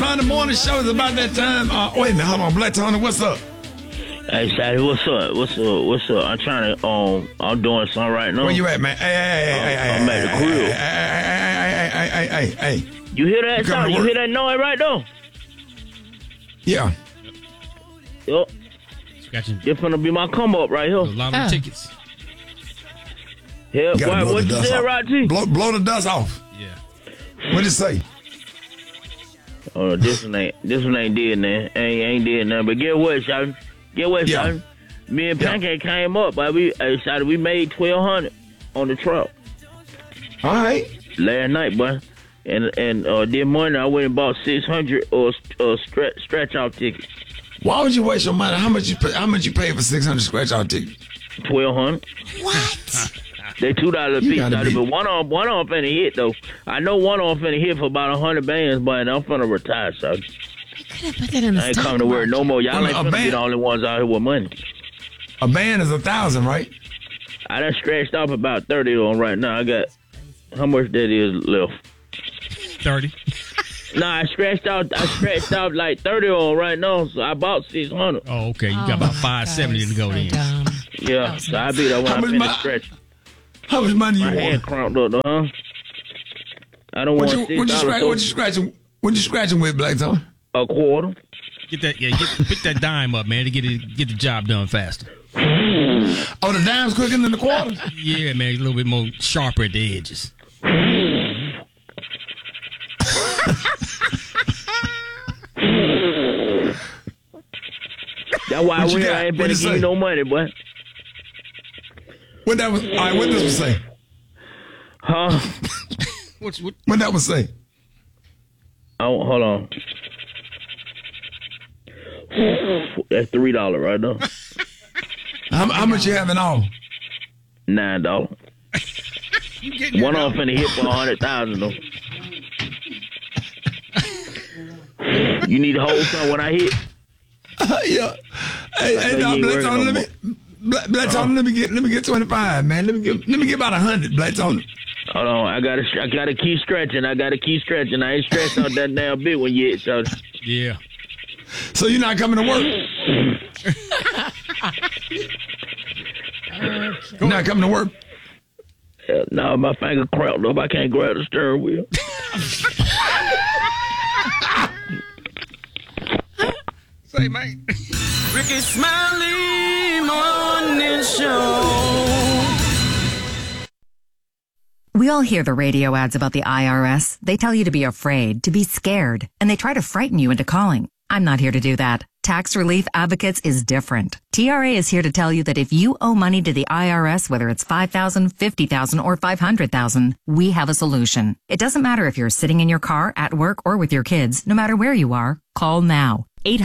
Tony Morning Show is about that time. Wait a minute, hold on. Black Tony, what's up? Hey, Shotty, what's up? I'm trying to, I'm doing something right now. Where you at, man? Hey, I'm at the crib. Hey. You hear that sound? You hear that noise right there? Yeah. Yup. It's gonna be my come up right here. A lot of tickets. Yeah, what you said, right, T? Blow the dust off. Yeah. What'd it say? Oh, this one ain't did nothing. Ain't did nothing. But get what, Shotty? Shotty? Me and Pancake came up, but we made $1,200 on the truck. All right. Last night, boy. And this morning I went and bought 600 stretch out tickets. Why would you waste your money? How much you pay for 600 scratch out tickets? $1,200. What? They $2 a piece, but one on finna hit though. I know one on finna hit for about 100 bands, but I'm finna retire, so You could have put that in the I ain't coming to work no more. Y'all ain't finna be the only ones out here with money. A band is 1,000, right? I done scratched off about 30 on right now. I got how much that is left? 30. Nah, I scratched out like 30 on right now, so I bought 600. Oh, okay. You got about 570 to go then. Yeah, so I be there when I finish stretching. How much money you want? My hand cramped up, huh? I don't want $6. What you scratching with, Black Tony? A quarter. Get that, pick that dime up, man, to get the job done faster. Oh, the dime's quicker than the quarter? Yeah, man, a little bit more sharper at the edges. That's why I ain't better give you no money, boy. What that was? All right, what this was say? Huh? What that was say? Oh, hold on. That's $3 right now. How much you having on? $9. One off in the hit for 100,000 though. You need to hold something when I hit. Yeah. Hey, Black Tony, Black Tony, let me get 25, man. Let me get about 100, Black Tony. Hold on, I gotta keep stretching. I ain't stretched out that damn bit one yet, so. Yeah. So you're not coming to work? You're not coming to work? No, my finger cramped up. I can't grab the steering wheel. Say, man. Ricky Smiley Morning Show. We all hear the radio ads about the IRS. They tell you to be afraid, to be scared, and they try to frighten you into calling. I'm not here to do that. Tax Relief Advocates is different. TRA is here to tell you that if you owe money to the IRS, whether it's $5,000, $50,000, or $500,000, we have a solution. It doesn't matter if you're sitting in your car, at work, or with your kids. No matter where you are, call now.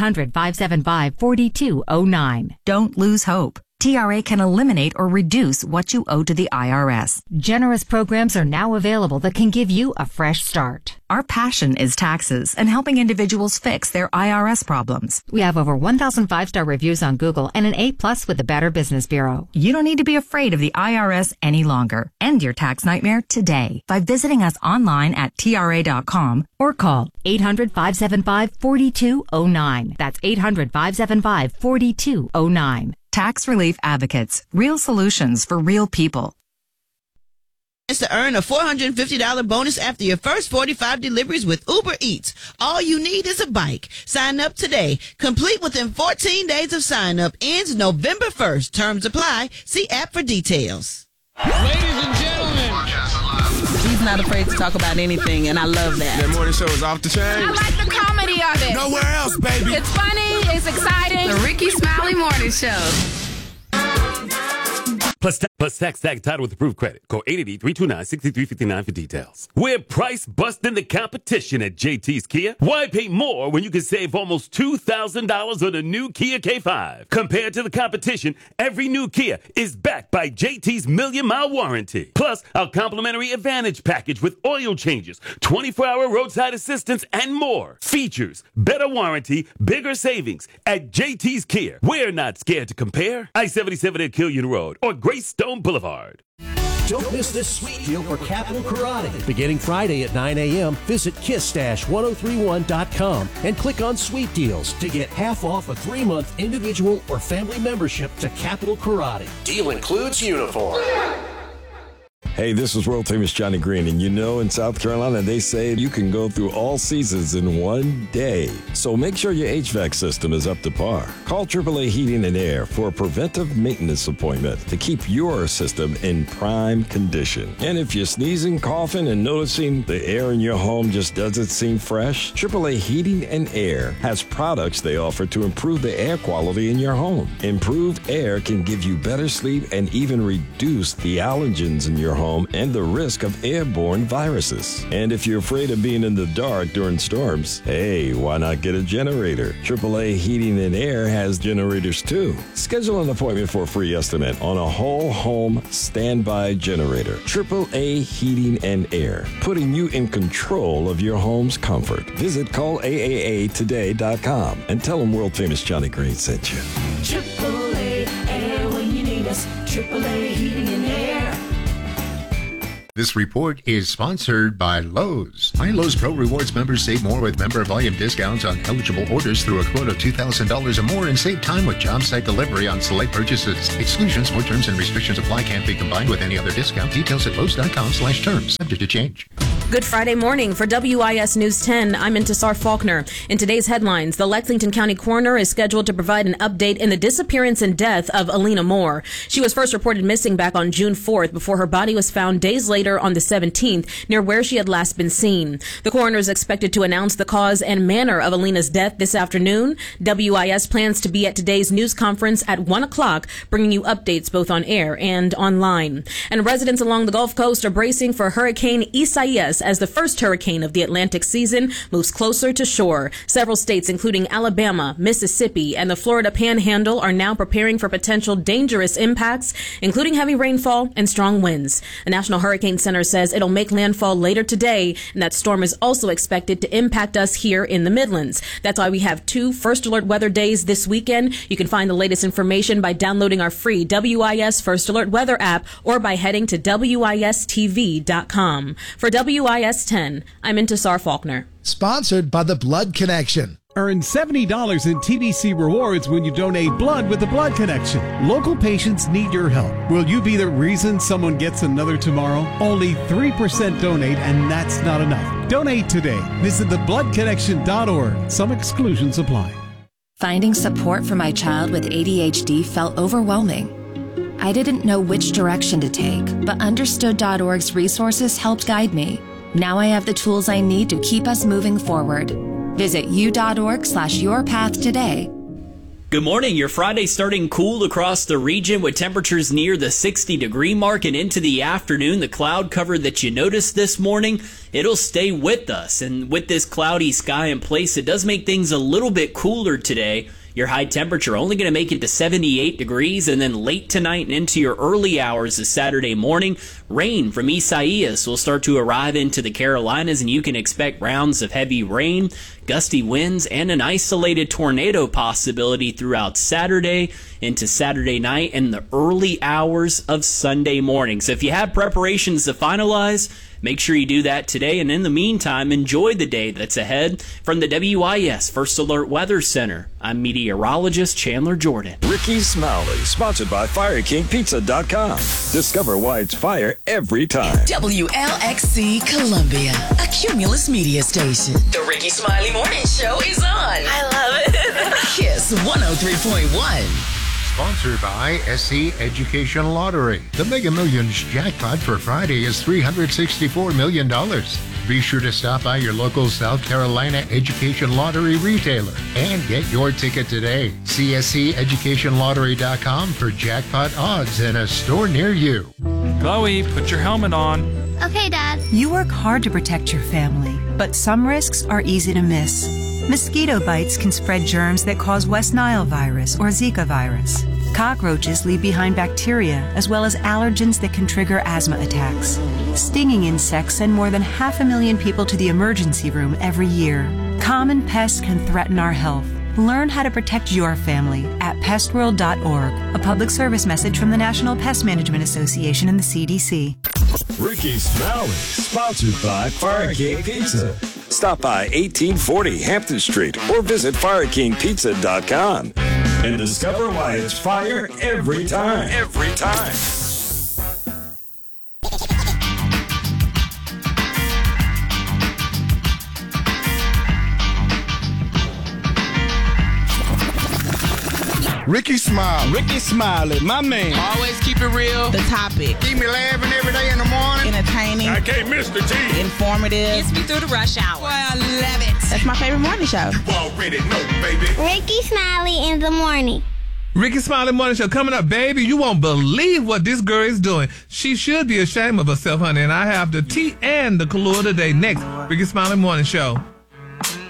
800-575-4209. Don't lose hope. TRA can eliminate or reduce what you owe to the IRS. Generous programs are now available that can give you a fresh start. Our passion is taxes and helping individuals fix their IRS problems. We have over 1,000 5-star reviews on Google and an A+ with the Better Business Bureau. You don't need to be afraid of the IRS any longer. End your tax nightmare today by visiting us online at TRA.com or call 800-575-4209. That's 800-575-4209. Tax Relief Advocates. Real solutions for real people. To earn a $450 bonus after your first 45 deliveries with Uber Eats. All you need is a bike. Sign up today. Complete within 14 days of sign up. Ends November 1st. Terms apply. See app for details. Ladies and gentlemen. He's not afraid to talk about anything, and I love that. That morning show is off the chain. I like the comedy of it. Nowhere else, baby. It's funny. It's exciting. The Ricky Smiley Morning Show. Plus tax tag title with approved credit. Call 888-329-6359 for details. We're price busting the competition at JT's Kia. Why pay more when you can save almost $2,000 on a new Kia K5? Compared to the competition, every new Kia is backed by JT's million-mile warranty. Plus, our complimentary Advantage package with oil changes, 24-hour roadside assistance, and more. Features, better warranty, bigger savings. At JT's Kia, we're not scared to compare. I-77 at Killian Road or Greystone Boulevard. Don't miss this sweet deal for Capital Karate. Beginning Friday at 9 a.m., visit kiss-1031.com and click on Sweet Deals to get half off a 3-month individual or family membership to Capital Karate. Deal includes uniform. Hey, this is world famous Johnny Green, and you know in South Carolina they say you can go through all seasons in one day. So make sure your HVAC system is up to par. Call AAA Heating and Air for a preventive maintenance appointment to keep your system in prime condition. And if you're sneezing, coughing, and noticing the air in your home just doesn't seem fresh, AAA Heating and Air has products they offer to improve the air quality in your home. Improved air can give you better sleep and even reduce the allergens in your home and the risk of airborne viruses. And if you're afraid of being in the dark during storms, hey, why not get a generator? AAA Heating and Air has generators too. Schedule an appointment for a free estimate on a whole home standby generator. AAA Heating and Air, putting you in control of your home's comfort. Visit callaaatoday.com and tell them world famous Johnny Green sent you. AAA Air when you need us. AAA Heating and Air. This report is sponsored by Lowe's. My Lowe's Pro Rewards members save more with member volume discounts on eligible orders through a quote of $2,000 or more and save time with job site delivery on select purchases. Exclusions, more terms and restrictions apply. Can't be combined with any other discount. Details at Lowe's.com/terms. Subject to change. Good Friday morning for WIS News 10. I'm Intisar Faulkner. In today's headlines, the Lexington County Coroner is scheduled to provide an update in the disappearance and death of Alina Moore. She was first reported missing back on June 4th before her body was found days later on the 17th near where she had last been seen. The coroner is expected to announce the cause and manner of Alina's death this afternoon. WIS plans to be at today's news conference at 1 o'clock, bringing you updates both on air and online. And residents along the Gulf Coast are bracing for Hurricane Isaias as the first hurricane of the Atlantic season moves closer to shore. Several states, including Alabama, Mississippi, and the Florida Panhandle, are now preparing for potential dangerous impacts, including heavy rainfall and strong winds. The National Hurricane Center says it'll make landfall later today, and that storm is also expected to impact us here in the Midlands. That's why we have 2 First Alert weather days this weekend. You can find the latest information by downloading our free WIS First Alert weather app or by heading to WISTV.com. For WIS 10, I'm Intisar Faulkner. Sponsored by the Blood Connection. Earn $70 in TBC rewards when you donate blood with the Blood Connection. Local patients need your help. Will you be the reason someone gets another tomorrow? Only 3% donate, and that's not enough. Donate today. Visit thebloodconnection.org. Some exclusions apply. Finding support for my child with ADHD felt overwhelming. I didn't know which direction to take, but Understood.org's resources helped guide me. Now I have the tools I need to keep us moving forward. Visit u.org/yourpath today. Good morning. Your Friday starting cool across the region with temperatures near the 60-degree mark, and into the afternoon, the cloud cover that you noticed this morning, it'll stay with us. And with this cloudy sky in place, it does make things a little bit cooler today. Your high temperature only going to make it to 78 degrees, and then late tonight and into your early hours of Saturday morning, rain from Isaias will start to arrive into the Carolinas, and you can expect rounds of heavy rain, gusty winds, and an isolated tornado possibility throughout Saturday into Saturday night and the early hours of Sunday morning. So if you have preparations to finalize, make sure you do that today, and in the meantime, enjoy the day that's ahead. From the WIS First Alert Weather Center, I'm meteorologist Chandler Jordan. Ricky Smiley, sponsored by FireKingPizza.com. Discover why it's fire every time. WLXC Columbia, a Cumulus media station. The Ricky Smiley Morning Show is on. I love it. Kiss 103.1. Sponsored by SC Education Lottery. The Mega Millions jackpot for Friday is $364 million. Be sure to stop by your local South Carolina Education Lottery retailer and get your ticket today. CSCEducationLottery.com for jackpot odds in a store near you. Chloe, put your helmet on. Okay, Dad. You work hard to protect your family, but some risks are easy to miss. Mosquito bites can spread germs that cause West Nile virus or Zika virus. Cockroaches leave behind bacteria as well as allergens that can trigger asthma attacks. Stinging insects send more than 500,000 people to the emergency room every year. Common pests can threaten our health. Learn how to protect your family at pestworld.org. A public service message from the National Pest Management Association and the CDC. Ricky Smiley, sponsored by Fire King Pizza. Stop by 1840 Hampton Street or visit firekingpizza.com and discover why it's fire every time. Every time. Ricky Smiley, my man. Always keep it real. The topic. Keep me laughing every day in the morning. Entertaining. I can't miss the T. Informative. Gets me through the rush hour. Boy, I love it. That's my favorite morning show. You already know, baby. Ricky Smiley in the morning. Ricky Smiley Morning Show coming up, baby. You won't believe what this girl is doing. She should be ashamed of herself, honey. And I have the tea and the Kahlua today. Next, Ricky Smiley Morning Show.